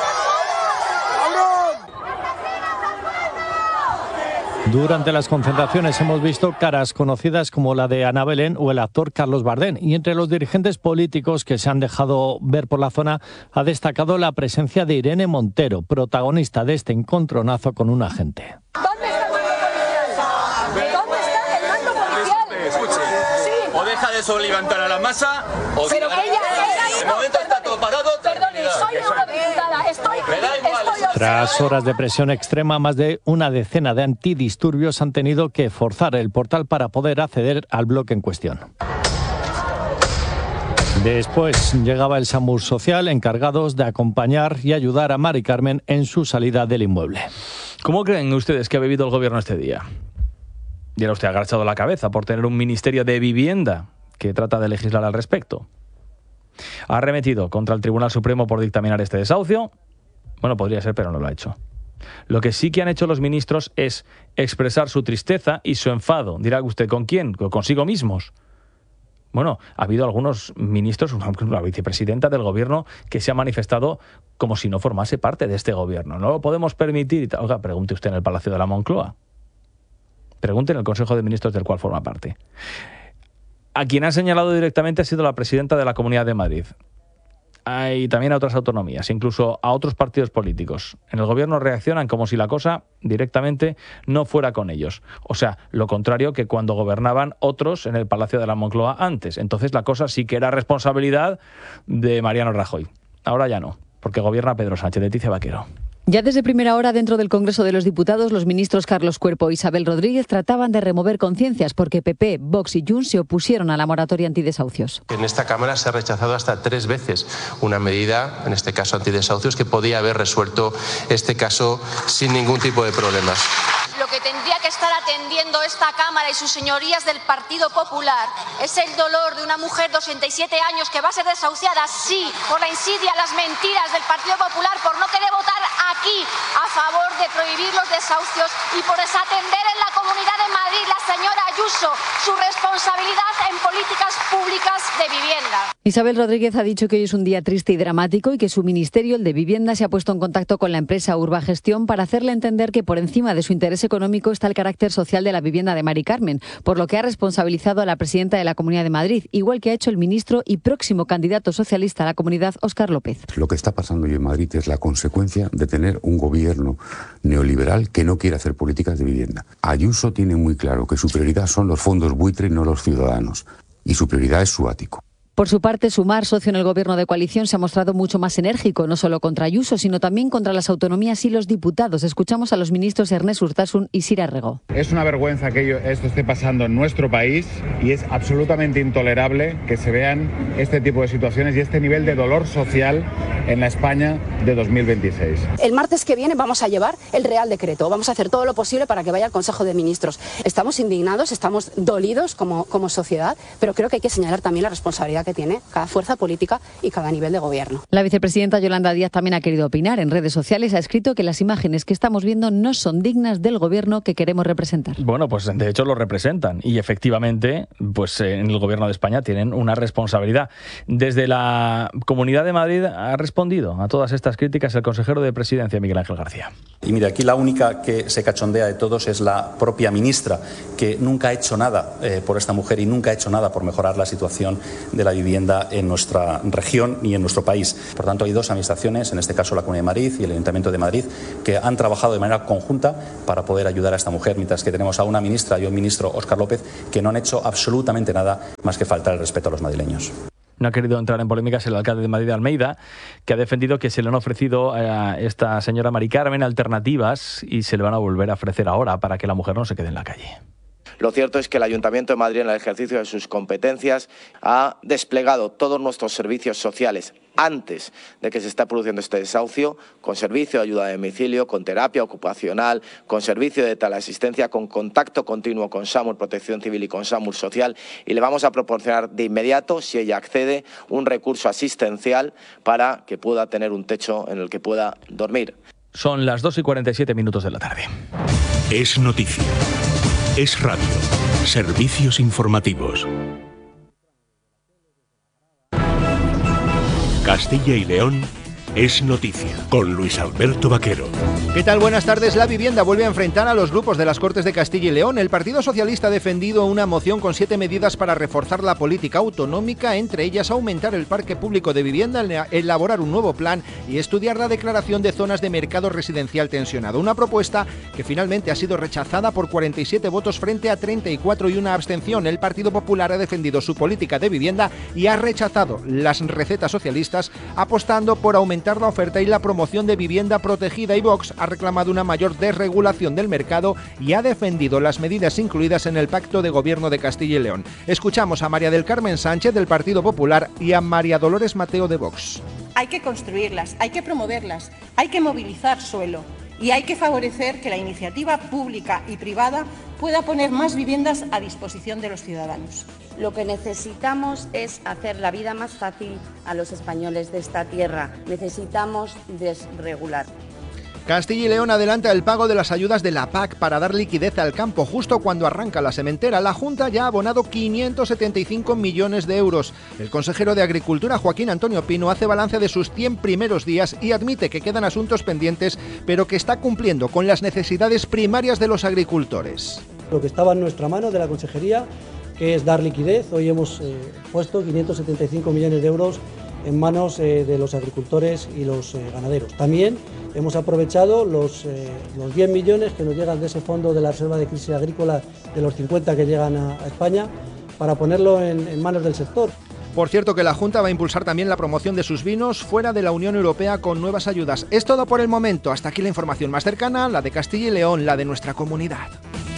¡Cabrón! Durante las concentraciones hemos visto caras conocidas como la de Ana Belén o el actor Carlos Bardén. Y entre los dirigentes políticos que se han dejado ver por la zona ha destacado la presencia de Irene Montero, protagonista de este encontronazo con un agente. ¿Dónde está el mando policial? ¿Dónde está el mando policial? Escuche, Sí. o deja de soliviantar a la masa, o Pero que ella, ella, de momento está todo parado. Perdone, soy eurodiputada, estoy, Me da igual. estoy Tras horas de presión extrema, más de una decena de antidisturbios han tenido que forzar el portal para poder acceder al bloque en cuestión. Después llegaba el SAMUR social, encargados de acompañar y ayudar a Mari Carmen en su salida del inmueble. ¿Cómo creen ustedes que ha vivido el gobierno este día? Y ahora usted ha agachado la cabeza por tener un ministerio de vivienda que trata de legislar al respecto. Ha arremetido contra el Tribunal Supremo por dictaminar este desahucio. Bueno, podría ser, pero no lo ha hecho. Lo que sí que han hecho los ministros es expresar su tristeza y su enfado. Dirá usted, ¿con quién? ¿Consigo mismos? Bueno, ha habido algunos ministros, la vicepresidenta del gobierno, que se ha manifestado como si no formase parte de este gobierno. No lo podemos permitir. Oiga, pregunte usted en el Palacio de la Moncloa. Pregunte en el Consejo de Ministros del cual forma parte. A quien ha señalado directamente ha sido la presidenta de la Comunidad de Madrid. Y también a otras autonomías, incluso a otros partidos políticos. En el gobierno reaccionan como si la cosa directamente no fuera con ellos. O sea, lo contrario que cuando gobernaban otros en el Palacio de la Moncloa antes. Entonces la cosa sí que era responsabilidad de Mariano Rajoy. Ahora ya no, porque gobierna Pedro Sánchez. Leticia Vaquero. Ya desde primera hora dentro del Congreso de los Diputados, los ministros Carlos Cuerpo e Isabel Rodríguez trataban de remover conciencias porque P P, Vox y Junts se opusieron a la moratoria antidesahucios. En esta Cámara se ha rechazado hasta tres veces una medida, en este caso antidesahucios, que podía haber resuelto este caso sin ningún tipo de problemas. Lo que tendría que estar atendiendo esta Cámara y sus señorías del Partido Popular es el dolor de una mujer de ochenta y siete años que va a ser desahuciada, sí, por la insidia, las mentiras del Partido Popular, por no querer votar aquí a favor de prohibir los desahucios y por desatender en la Comunidad de Madrid, la señora Ayuso, su responsabilidad en políticas públicas de vivienda. Isabel Rodríguez ha dicho que hoy es un día triste y dramático y que su ministerio, el de Vivienda, se ha puesto en contacto con la empresa Urbagestión para hacerle entender que por encima de su interés económico está el carácter social de la vivienda de Mari Carmen, por lo que ha responsabilizado a la presidenta de la Comunidad de Madrid, igual que ha hecho el ministro y próximo candidato socialista a la comunidad, Óscar López. Lo que está pasando hoy en Madrid es la consecuencia de tener un gobierno neoliberal que no quiere hacer políticas de vivienda. Ayuso tiene muy claro que su prioridad son los fondos buitre y no los ciudadanos, y su prioridad es su ático. Por su parte, Sumar, socio en el gobierno de coalición, se ha mostrado mucho más enérgico, no solo contra Ayuso, sino también contra las autonomías y los diputados. Escuchamos a los ministros Ernest Urtasun y Sira Rego. Es una vergüenza que esto esté pasando en nuestro país y es absolutamente intolerable que se vean este tipo de situaciones y este nivel de dolor social en la España de dos mil veintiséis. El martes que viene vamos a llevar el Real Decreto. Vamos a hacer todo lo posible para que vaya al Consejo de Ministros. Estamos indignados, estamos dolidos como, como sociedad, pero creo que hay que señalar también la responsabilidad que tiene cada fuerza política y cada nivel de gobierno. La vicepresidenta Yolanda Díaz también ha querido opinar. En redes sociales ha escrito que las imágenes que estamos viendo no son dignas del gobierno que queremos representar. Bueno, pues de hecho lo representan y efectivamente pues en el gobierno de España tienen una responsabilidad. Desde la Comunidad de Madrid ha respondido a todas estas críticas el consejero de Presidencia, Miguel Ángel García. Y mire, aquí la única que se cachondea de todos es la propia ministra, que nunca ha hecho nada eh, por esta mujer y nunca ha hecho nada por mejorar la situación de la vivienda en nuestra región y en nuestro país. Por tanto, hay dos administraciones, en este caso la Comunidad de Madrid y el Ayuntamiento de Madrid, que han trabajado de manera conjunta para poder ayudar a esta mujer, mientras que tenemos a una ministra y un ministro, Óscar López, que no han hecho absolutamente nada más que faltar el respeto a los madrileños. No ha querido entrar en polémicas el alcalde de Madrid, Almeida, que ha defendido que se le han ofrecido a esta señora Mari Carmen alternativas y se le van a volver a ofrecer ahora para que la mujer no se quede en la calle. Lo cierto es que el Ayuntamiento de Madrid, en el ejercicio de sus competencias, ha desplegado todos nuestros servicios sociales antes de que se esté produciendo este desahucio, con servicio de ayuda a domicilio, con terapia ocupacional, con servicio de teleasistencia, con contacto continuo con SAMUR Protección Civil y con SAMUR Social, y le vamos a proporcionar de inmediato, si ella accede, un recurso asistencial para que pueda tener un techo en el que pueda dormir. Son las dos y cuarenta y siete minutos de la tarde. Es noticia. Es radio. Servicios informativos. Castilla y León es noticia, con Luis Alberto Vaquero. ¿Qué tal? Buenas tardes. La vivienda vuelve a enfrentar a los grupos de las Cortes de Castilla y León. El Partido Socialista ha defendido una moción con siete medidas para reforzar la política autonómica, entre ellas aumentar el parque público de vivienda, elaborar un nuevo plan y estudiar la declaración de zonas de mercado residencial tensionado. Una propuesta que finalmente ha sido rechazada por cuarenta y siete votos frente a treinta y cuatro y una abstención. El Partido Popular ha defendido su política de vivienda y ha rechazado las recetas socialistas, apostando por aumentar la oferta y la promoción de vivienda protegida, y Vox ha reclamado una mayor desregulación del mercado y ha defendido las medidas incluidas en el Pacto de Gobierno de Castilla y León. Escuchamos a María del Carmen Sánchez del Partido Popular y a María Dolores Mateo de Vox. Hay que construirlas, hay que promoverlas, hay que movilizar suelo y hay que favorecer que la iniciativa pública y privada pueda poner más viviendas a disposición de los ciudadanos. Lo que necesitamos es hacer la vida más fácil a los españoles de esta tierra. Necesitamos desregular. Castilla y León adelanta el pago de las ayudas de la P A C para dar liquidez al campo justo cuando arranca la sementera. La Junta ya ha abonado quinientos setenta y cinco millones de euros. El consejero de Agricultura, Joaquín Antonio Pino, hace balance de sus cien primeros días y admite que quedan asuntos pendientes, pero que está cumpliendo con las necesidades primarias de los agricultores. Lo que estaba en nuestra mano de la consejería, que es dar liquidez. Hoy hemos eh, puesto quinientos setenta y cinco millones de euros en manos eh, de los agricultores y los eh, ganaderos. También hemos aprovechado los, eh, los diez millones que nos llegan de ese fondo de la Reserva de Crisis Agrícola, de los cincuenta que llegan a, a España, para ponerlo en, en manos del sector. Por cierto, que la Junta va a impulsar también la promoción de sus vinos fuera de la Unión Europea con nuevas ayudas. Es todo por el momento. Hasta aquí la información más cercana, la de Castilla y León, la de nuestra comunidad.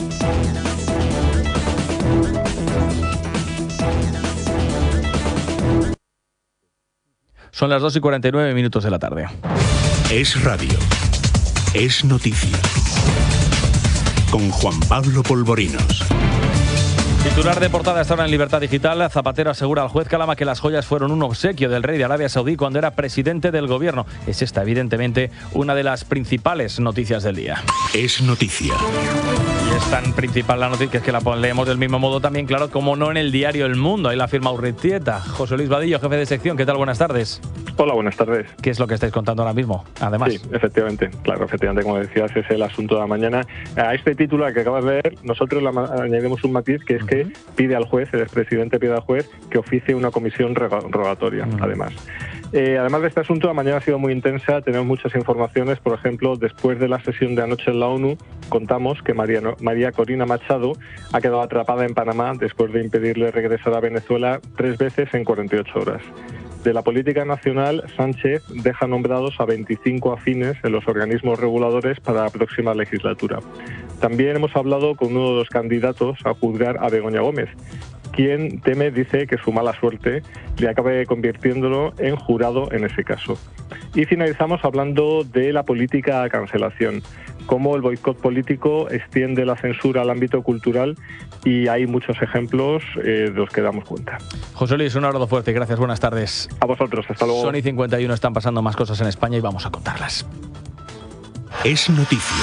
Son las dos y cuarenta y nueve minutos de la tarde. Es radio. Es noticia. Con Juan Pablo Polvorinos. Titular de portada estaba en Libertad Digital. Zapatero asegura al juez Calama que las joyas fueron un obsequio del rey de Arabia Saudí cuando era presidente del gobierno. Es esta, evidentemente, una de las principales noticias del día. Es noticia. Y es tan principal la noticia que la leemos del mismo modo también, claro, como no en el diario El Mundo. Ahí la firma Urritieta. José Luis Vadillo, jefe de sección. ¿Qué tal? Buenas tardes. Hola, buenas tardes. ¿Qué es lo que estáis contando ahora mismo? Además. Sí, efectivamente. Claro, efectivamente, como decías, es el asunto de la mañana. A este título que acabas de leer, nosotros le añadimos un matiz, que es que pide al juez, el expresidente pide al juez, que oficie una comisión rogatoria, uh-huh. además. Eh, además de este asunto, la mañana ha sido muy intensa, tenemos muchas informaciones. Por ejemplo, después de la sesión de anoche en la ONU, contamos que María, María Corina Machado ha quedado atrapada en Panamá después de impedirle regresar a Venezuela tres veces en cuarenta y ocho horas. De la política nacional, Sánchez deja nombrados a veinticinco afines en los organismos reguladores para la próxima legislatura. También hemos hablado con uno de los candidatos a juzgar a Begoña Gómez, quien teme, dice, que su mala suerte le acabe convirtiéndolo en jurado en ese caso. Y finalizamos hablando de la política a cancelación, cómo el boicot político extiende la censura al ámbito cultural, y hay muchos ejemplos eh, de los que damos cuenta. José Luis, un abrazo fuerte, gracias, buenas tardes. A vosotros, hasta luego. Son y cincuenta y uno, están pasando más cosas en España y vamos a contarlas. Es noticia.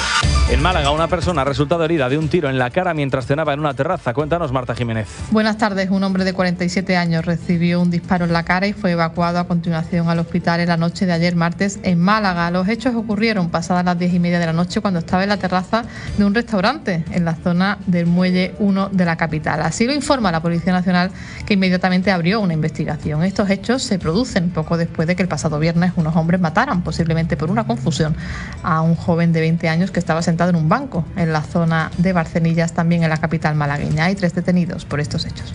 En Málaga, una persona ha resultado herida de un tiro en la cara mientras cenaba en una terraza. Cuéntanos, Marta Jiménez. Buenas tardes. Un hombre de cuarenta y siete años recibió un disparo en la cara y fue evacuado a continuación al hospital en la noche de ayer martes en Málaga. Los hechos ocurrieron pasadas las diez y media de la noche cuando estaba en la terraza de un restaurante en la zona del Muelle uno de la capital. Así lo informa la Policía Nacional, que inmediatamente abrió una investigación. Estos hechos se producen poco después de que el pasado viernes unos hombres mataran, posiblemente por una confusión, a un joven de veinte años que estaba sentado en un banco en la zona de Barcenillas, también en la capital malagueña. Hay tres detenidos por estos hechos.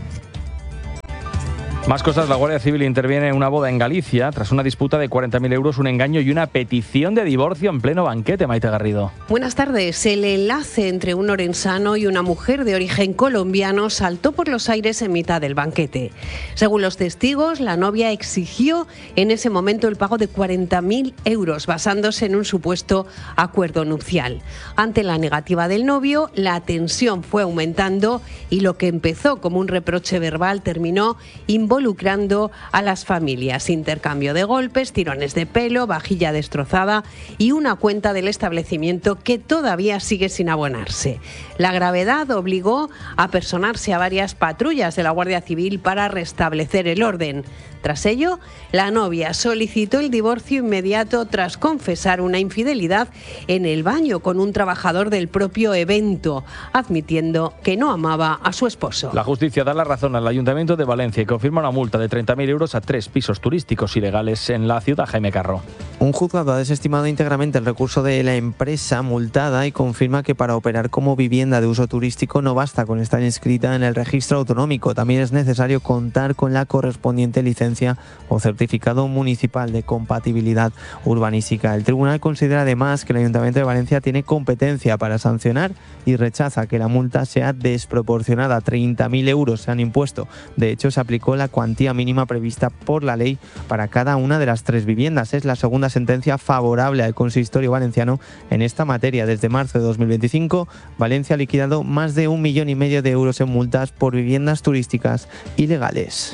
Más cosas. La Guardia Civil interviene en una boda en Galicia tras una disputa de cuarenta mil euros, un engaño y una petición de divorcio en pleno banquete. Maite Garrido. Buenas tardes. El enlace entre un orensano y una mujer de origen colombiano saltó por los aires en mitad del banquete. Según los testigos, la novia exigió en ese momento el pago de cuarenta mil euros basándose en un supuesto acuerdo nupcial. Ante la negativa del novio, la tensión fue aumentando y lo que empezó como un reproche verbal terminó involucrando involucrando a las familias. Intercambio de golpes, tirones de pelo, vajilla destrozada y una cuenta del establecimiento que todavía sigue sin abonarse. La gravedad obligó a personarse a varias patrullas de la Guardia Civil para restablecer el orden. Tras ello, la novia solicitó el divorcio inmediato tras confesar una infidelidad en el baño con un trabajador del propio evento, admitiendo que no amaba a su esposo. La justicia da la razón al Ayuntamiento de Valencia y confirma una multa de treinta mil euros a tres pisos turísticos ilegales en la ciudad. Jaime Carro. Un juzgado ha desestimado íntegramente el recurso de la empresa multada y confirma que para operar como vivienda de uso turístico no basta con estar inscrita en el registro autonómico. También es necesario contar con la correspondiente licencia o certificado municipal de compatibilidad urbanística. El tribunal considera además que el Ayuntamiento de Valencia tiene competencia para sancionar y rechaza que la multa sea desproporcionada. treinta mil euros se han impuesto. De hecho, se aplicó la cuantía mínima prevista por la ley para cada una de las tres viviendas. Es la segunda sentencia favorable al consistorio valenciano en esta materia. Desde marzo de dos mil veinticinco, Valencia ha liquidado más de un millón y medio de euros en multas por viviendas turísticas ilegales.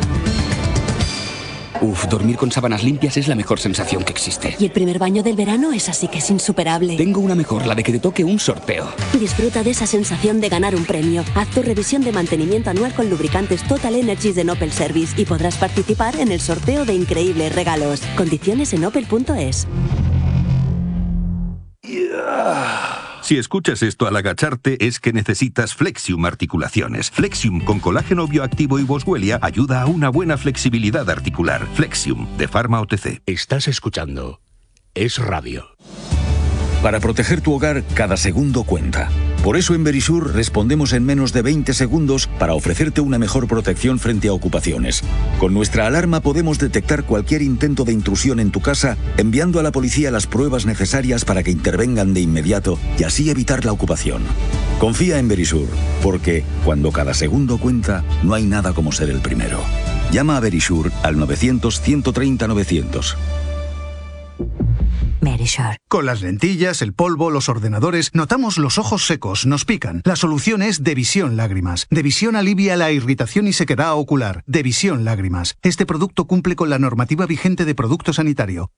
Uf, dormir con sábanas limpias es la mejor sensación que existe. Y el primer baño del verano es así que es insuperable. Tengo una mejor, la de que te toque un sorteo. Disfruta de esa sensación de ganar un premio. Haz tu revisión de mantenimiento anual con lubricantes Total Energies de Opel Service y podrás participar en el sorteo de increíbles regalos. Condiciones en opel punto es. Si escuchas esto al agacharte es que necesitas Flexium Articulaciones. Flexium con colágeno bioactivo y boswellia ayuda a una buena flexibilidad articular. Flexium, de Pharma O T C. Estás escuchando Es Radio. Para proteger tu hogar, cada segundo cuenta. Por eso en Verisur respondemos en menos de veinte segundos para ofrecerte una mejor protección frente a ocupaciones. Con nuestra alarma podemos detectar cualquier intento de intrusión en tu casa, enviando a la policía las pruebas necesarias para que intervengan de inmediato y así evitar la ocupación. Confía en Verisur, porque cuando cada segundo cuenta, no hay nada como ser el primero. Llama a Verisur al novecientos, ciento treinta, novecientos. Verisur. Con las lentillas, el polvo, los ordenadores, notamos los ojos secos, nos pican. La solución es Devisión Lágrimas. Devisión alivia la irritación y sequedad ocular. Devisión Lágrimas. Este producto cumple con la normativa vigente de producto sanitario.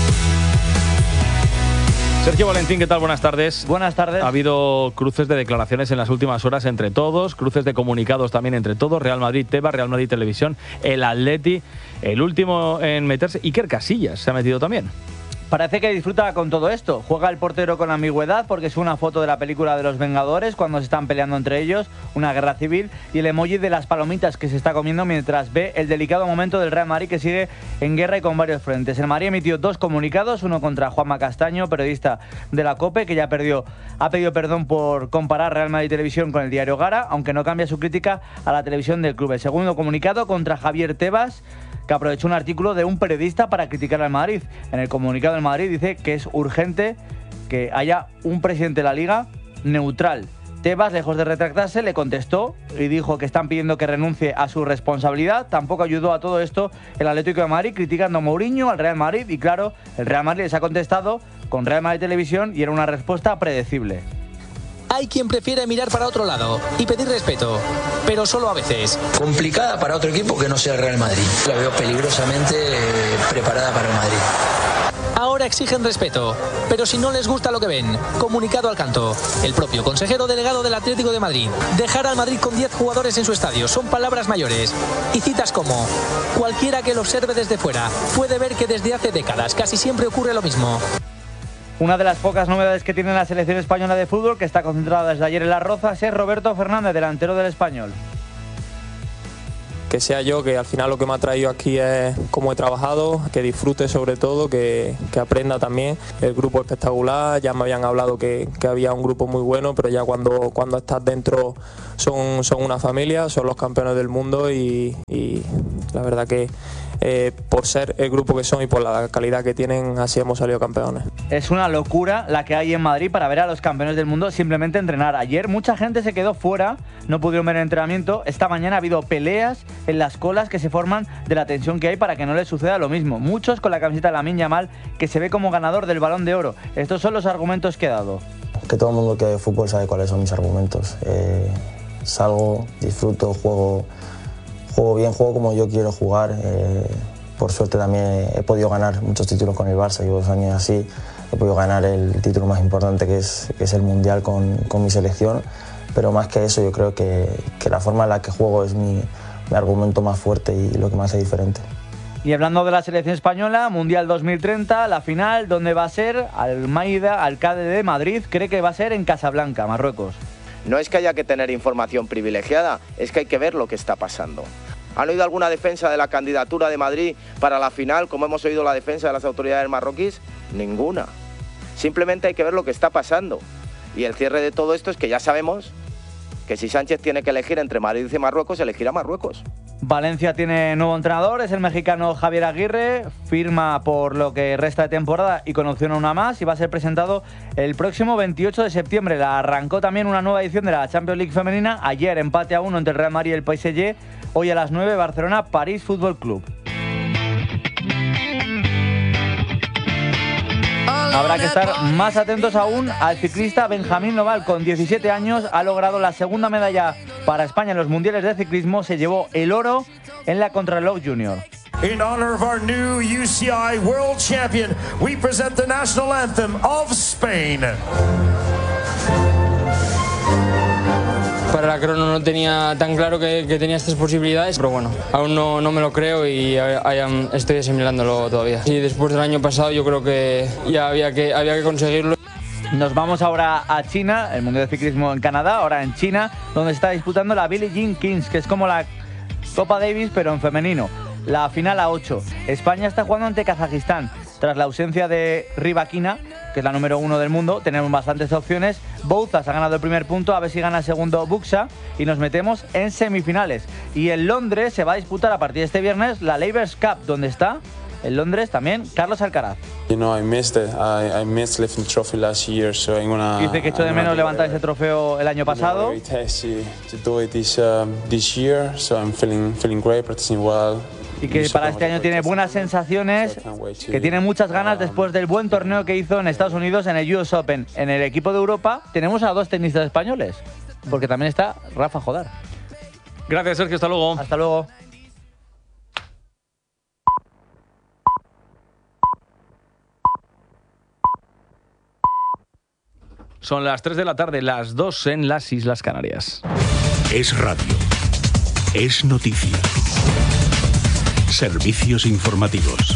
Sergio Valentín, ¿qué tal? Buenas tardes. Buenas tardes. Ha habido cruces de declaraciones en las últimas horas entre todos, cruces de comunicados también entre todos, Real Madrid Tebas, Real Madrid Televisión, el Atleti, el último en meterse, Iker Casillas se ha metido también. Parece que disfruta con todo esto. Juega el portero con ambigüedad porque es una foto de la película de los Vengadores cuando se están peleando entre ellos, una guerra civil, y el emoji de las palomitas que se está comiendo mientras ve el delicado momento del Real Madrid que sigue en guerra y con varios frentes. El Madrid emitió dos comunicados, uno contra Juanma Castaño, periodista de la COPE, que ya perdió, ha pedido perdón por comparar Real Madrid Televisión con el diario Gara, aunque no cambia su crítica a la televisión del club. El segundo comunicado contra Javier Tebas, que aprovechó un artículo de un periodista para criticar al Madrid. En el comunicado del Madrid dice que es urgente que haya un presidente de la Liga neutral. Tebas, lejos de retractarse, le contestó y dijo que están pidiendo que renuncie a su responsabilidad. Tampoco ayudó a todo esto el Atlético de Madrid, criticando a Mourinho, al Real Madrid, y claro, el Real Madrid les ha contestado con Real Madrid Televisión y era una respuesta predecible. Hay quien prefiere mirar para otro lado y pedir respeto, pero solo a veces. Complicada para otro equipo que no sea el Real Madrid. La veo peligrosamente eh, preparada para el Madrid. ahora exigen respeto. Pero si no les gusta lo que ven, comunicado al canto. El propio consejero delegado del Atlético de Madrid: dejar al Madrid con diez jugadores en su estadio son palabras mayores. Y citas como: cualquiera que lo observe desde fuera puede ver que desde hace décadas casi siempre ocurre lo mismo. Una de las pocas novedades que tiene la selección española de fútbol, que está concentrada desde ayer en Las Rozas, es Roberto Fernández, delantero del Español. Que sea yo, que al final lo que me ha traído aquí es cómo he trabajado, que disfrute sobre todo, que, que aprenda también. El grupo espectacular, ya me habían hablado que, que había un grupo muy bueno, pero ya cuando, cuando estás dentro son, son una familia, son los campeones del mundo y, y la verdad que eh, por ser el grupo que son y por la calidad que tienen, así hemos salido campeones. Es una locura la que hay en Madrid para ver a los campeones del mundo simplemente entrenar. Ayer mucha gente se quedó fuera, no pudieron ver el entrenamiento. Esta mañana ha habido peleas en las colas que se forman de la tensión que hay para que no les suceda lo mismo. Muchos con la camiseta de Lamine Yamal, que se ve como ganador del Balón de Oro. Estos son los argumentos que he dado. Que todo el mundo que ve fútbol sabe cuáles son mis argumentos. Eh, salgo, disfruto, juego, juego bien, juego como yo quiero jugar. Eh, por suerte también he podido ganar muchos títulos con el Barça, llevo dos años así. He podido ganar el título más importante, que es, que es el Mundial con, con mi selección. Pero más que eso, yo creo que, que la forma en la que juego es mi, mi argumento más fuerte y lo que me hace diferente. Y hablando de la selección española, Mundial dos mil treinta, la final, ¿dónde va a ser? Almeida, alcalde de Madrid, cree que va a ser en Casablanca, Marruecos. No es que haya que tener información privilegiada, es que hay que ver lo que está pasando. ¿Han oído alguna defensa de la candidatura de Madrid para la final, como hemos oído la defensa de las autoridades marroquíes? Ninguna. Simplemente hay que ver lo que está pasando. Y el cierre de todo esto es que ya sabemos que si Sánchez tiene que elegir entre Madrid y Marruecos, elegirá Marruecos. Valencia tiene nuevo entrenador, es el mexicano Javier Aguirre, firma por lo que resta de temporada y con opción a una más, y va a ser presentado el próximo veintiocho de septiembre. La arrancó también una nueva edición de la Champions League femenina, ayer empate a uno entre el Real Madrid y el P S G, hoy a las nueve Barcelona París Fútbol Club. Habrá que estar más atentos aún al ciclista Benjamín Noval. Con diecisiete años ha logrado la segunda medalla para España en los mundiales de ciclismo. Se llevó el oro en la contrarreloj junior. In honor of our new U C I World Champion, we present the national anthem of Spain. Para la crono no tenía tan claro que, que tenía estas posibilidades, pero bueno, aún no, no me lo creo y I, I am, estoy asimilándolo todavía. Y después del año pasado yo creo que ya había que, había que conseguirlo. Nos vamos ahora a China, el Mundial de Ciclismo en Canadá, ahora en China, donde se está disputando la Billie Jean Kings, que es como la Copa Davis pero en femenino. La final a ocho. España está jugando ante Kazajistán. Tras la ausencia de Rybakina, que es la número uno del mundo, tenemos bastantes opciones. Bouzas ha ganado el primer punto, a ver si gana el segundo Buxa, y nos metemos en semifinales. Y en Londres se va a disputar a partir de este viernes la Labours Cup, donde está en Londres también Carlos Alcaraz. You know, I missed it. I, I missed lifting the trophy last year, so I'm gonna. Dice que echó de menos levantar ese trofeo el año pasado. Very tasty to do it this um, this year, so I'm feeling feeling great, practicing well. Y que para este año tiene buenas sensaciones, que tiene muchas ganas después del buen torneo que hizo en Estados Unidos en el U S Open. En el equipo de Europa tenemos a dos tenistas españoles, porque también está Rafa Jodar. Gracias, Sergio. Hasta luego. Hasta luego. Son las tres de la tarde, las dos en las Islas Canarias. Es radio. Es noticia. Servicios informativos.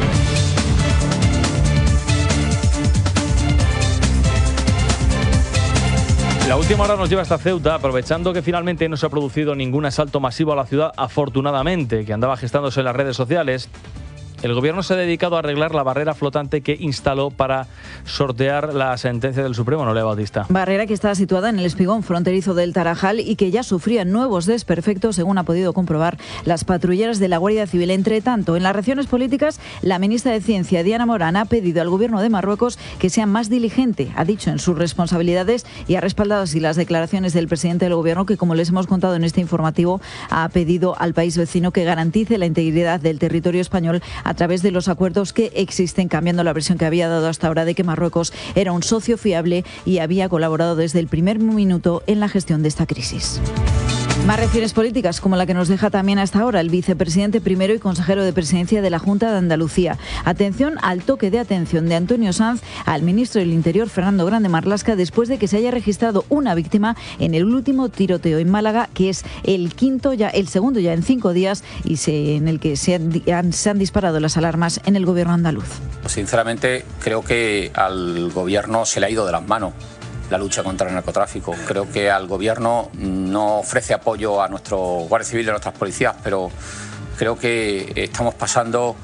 La última hora nos lleva hasta Ceuta, aprovechando que finalmente no se ha producido ningún asalto masivo a la ciudad, afortunadamente, que andaba gestándose en las redes sociales. El gobierno se ha dedicado a arreglar la barrera flotante que instaló para sortear la sentencia del Supremo, Noelia Bautista. Barrera que está situada en el espigón fronterizo del Tarajal y que ya sufría nuevos desperfectos, según ha podido comprobar las patrulleras de la Guardia Civil. Entre tanto, en las regiones políticas, la ministra de Ciencia, Diana Morán, ha pedido al gobierno de Marruecos que sea más diligente, ha dicho, en sus responsabilidades, y ha respaldado así las declaraciones del presidente del gobierno, que, como les hemos contado en este informativo, ha pedido al país vecino que garantice la integridad del territorio español a través de los acuerdos que existen, cambiando la versión que había dado hasta ahora de que Marruecos era un socio fiable y había colaborado desde el primer minuto en la gestión de esta crisis. Más reacciones políticas, como la que nos deja también hasta ahora el vicepresidente primero y consejero de presidencia de la Junta de Andalucía. Atención al toque de atención de Antonio Sanz al ministro del Interior, Fernando Grande Marlaska, después de que se haya registrado una víctima en el último tiroteo en Málaga, que es el quinto ya, el segundo ya en cinco días, y se, en el que se han, se han disparado las alarmas en el gobierno andaluz. Sinceramente, creo que al gobierno se le ha ido de las manos la lucha contra el narcotráfico. Creo que al gobierno no ofrece apoyo a nuestro Guardia Civil y a nuestras policías, pero creo que estamos pasando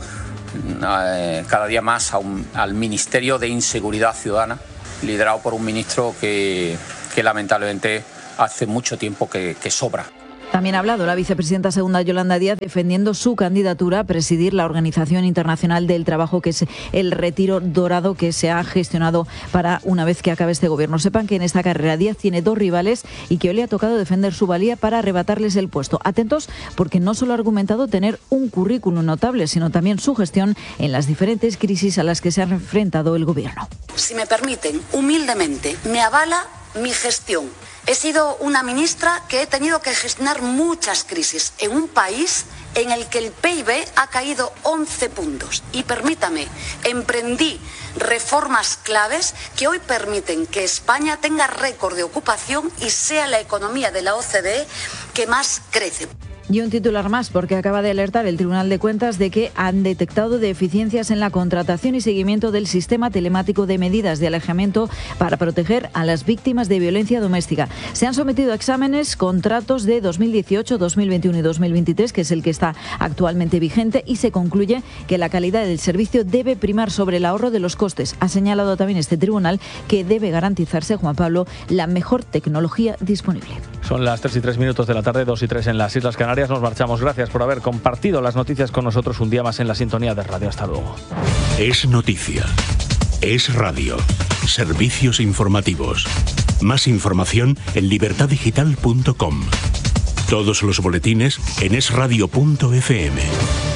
eh, cada día más a un, al Ministerio de Inseguridad Ciudadana, liderado por un ministro que, que lamentablemente hace mucho tiempo que, que sobra. También ha hablado la vicepresidenta segunda Yolanda Díaz defendiendo su candidatura a presidir la Organización Internacional del Trabajo, que es el retiro dorado que se ha gestionado para una vez que acabe este gobierno. Sepan que en esta carrera Díaz tiene dos rivales y que hoy le ha tocado defender su valía para arrebatarles el puesto. Atentos, porque no solo ha argumentado tener un currículum notable, sino también su gestión en las diferentes crisis a las que se ha enfrentado el gobierno. Si me permiten, humildemente, me avala mi gestión. He sido una ministra que he tenido que gestionar muchas crisis en un país en el que el P I B ha caído once puntos. Y permítame, emprendí reformas claves que hoy permiten que España tenga récord de ocupación y sea la economía de la O C D E que más crece. Y un titular más, porque acaba de alertar el Tribunal de Cuentas de que han detectado deficiencias en la contratación y seguimiento del sistema telemático de medidas de alejamiento para proteger a las víctimas de violencia doméstica. Se han sometido a exámenes contratos de dos mil dieciocho, dos mil veintiuno y dos mil veintitrés, que es el que está actualmente vigente, y se concluye que la calidad del servicio debe primar sobre el ahorro de los costes. Ha señalado también este tribunal que debe garantizarse, Juan Pablo, la mejor tecnología disponible. Son las tres y tres minutos de la tarde, dos y tres en las Islas Canarias. Nos marchamos. Gracias por haber compartido las noticias con nosotros un día más en la sintonía de radio. Hasta luego. Es noticia. Es radio. Servicios informativos. Más información en libertad digital punto com. Todos los boletines en es radio punto efe eme.